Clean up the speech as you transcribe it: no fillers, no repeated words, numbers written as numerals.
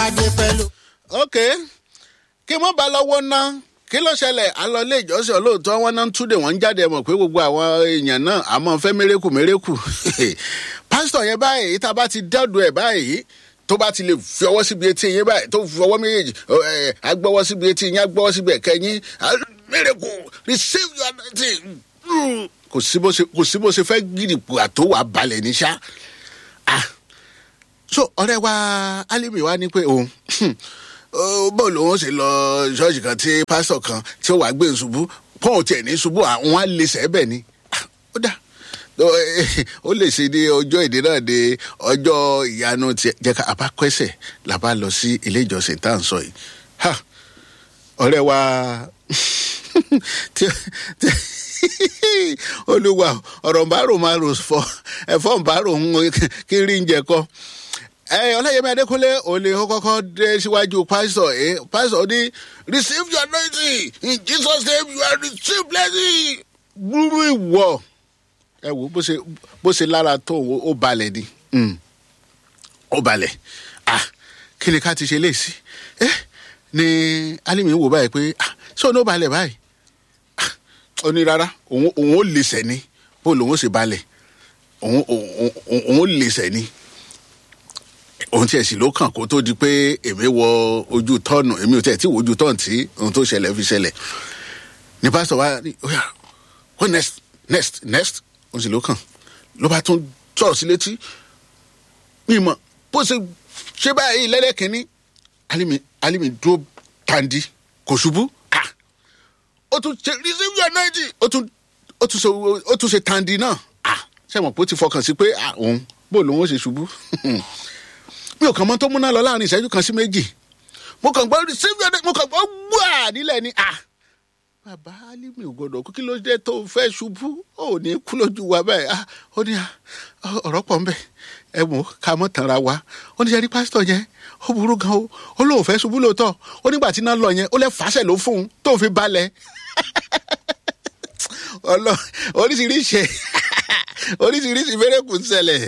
aládé pẹ̀lú. ok kí wọ́n bá lọ́wọ́ ná kí ló ṣẹlẹ̀ àlọ́ ilé ìjọsìn olóòótọ́ wọn náà ń túnde wọn ń jáde mọ̀ pé gbogbo àwọn èèyàn náà àmọ́ fẹ́ mérékù pásítọ̀ yẹn báyìí tá a bá ti dọ́dọ̀ ẹ̀ báyìí tó bá ti lè fi ọwọ́ síbi etí yín báyìí tó fi ọwọ́ méjèèjì agbọ́wọ́ síbi etí yín agbọ́wọ́ síbi ẹ̀kẹ́ yín mérékù receive your anointing kò sí bó ṣe fẹ́ gírìpù àtòwà balẹ̀ ní ṣá so ọ̀rẹ́ wa Alimi wa ní pé òun bó lòun ṣe lọ ṣọ́ọ̀ṣì kan tí pásítọ̀ kan tí ó wàá gbé ṣubú pọ́ùn tiẹ̀ ní ṣubú àwọn á lè sẹ́bẹ̀ ni ó dà ó lè ṣe ní ọjọ́ èdè náà de ọjọ́ ìyanu tiẹ̀ jẹ́ ká abákọ́sẹ̀ là bá lọ sí ilé ìjọsìn tá à ń sọ yìí ọ̀rẹ́ wa olúwa ọ̀rọ̀ ń bá rò máa rò fọ ẹ̀fọ́ ń bá rò ń kí rí ń jẹ kọ́ ọláyẹmí adékúnlé òní ó kọ́kọ́ dé síwájú pásítọ̀ ní receive your anointing in Jesus name you are receive blessing gbúrú ìwọ ẹ wò bó ṣe lára tó ó balẹ̀ ni ó balẹ̀ kí ni ká ti ṣe léèsì ni Alimi wò báyìí pé ṣé òun ó balẹ̀ báyìí ó ní rárá òun ó lè sẹ̀ ni bó lòun ó sì balẹ̀ òun ó lè sẹ̀ ni ohun tí ẹ sì ló kàn kó tó di pé èmi wọ ojú tọ́ọ̀nù èmi ò tẹ̀ tí wò ojú tọ́ọ̀nù tí ohun tó ṣẹlẹ̀ fi ṣẹlẹ̀ ní pásítọ̀ wa ní ó next ohun sì ló kàn ló bá tún sọ̀rọ̀ sí létí mímọ̀ bó ṣe báyìí lẹ́lẹ́kìnní Alimi dúró tandi kò ṣubú ó tún ṣe receive your anointing ó tún ṣe tandi náà ṣé mo pé ó ti fọkàn sí pé òun bó lòun ó ṣe ṣubú mi ò kàn mọ́ tó múná lọ láàrin ìṣẹ́jú kan sí méjì mo kàn gbọ́ receive your anointing mo kàn gbọ́ gbà nílẹ̀ ni bàbá Alimi ò gbọdọ̀ kú kí ló dé tó fẹ́ ṣubú ó ní kú lójú wa báyìí ó ní ọ̀rọ̀ pọ̀ ńbẹ̀ ẹ mọ̀ ká mọ̀ tanra wa ó ní sẹ́ni pásítọ̀ yẹn ó burú gan o ó lóun fẹ́ ṣubú lóòótọ́ ó nígbà tí náà lọ yẹn ó lẹ́ fàṣẹ ló fún un tó fi balẹ̀ oríṣiríṣi mérékù ń ṣẹlẹ̀.